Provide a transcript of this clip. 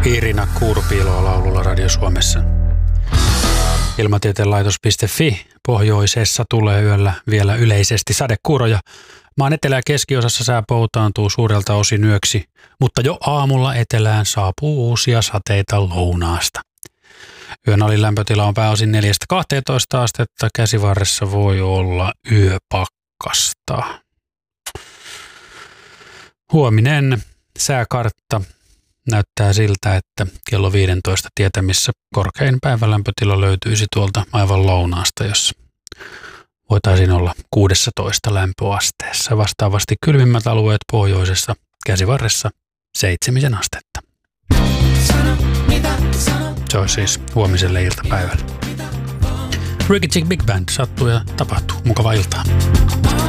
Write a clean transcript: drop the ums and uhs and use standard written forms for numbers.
Irina Kurpiiloa laululla Radio Suomessa. Ilmatieteenlaitos.fi pohjoisessa tulee yöllä vielä yleisesti sadekuuroja. Maan etelä- ja keskiosassa sää poutaantuu suurelta osin yöksi, mutta jo aamulla etelään saapuu uusia sateita lounaasta. Yön alilämpötila on pääosin 4-12 astetta, käsivarressa voi olla yöpakkasta. Huominen sääkartta näyttää siltä, että kello 15 tietämissä korkein päivälämpötila löytyisi tuolta aivan lounaasta, jossa voitaisiin olla 16 lämpöasteessa. Vastaavasti kylmimmät alueet pohjoisessa käsivarressa 7 astetta. Se on siis huomiselle iltapäivälle. Ricky Chick Big Band sattuu ja tapahtuu. Mukavaa iltaa.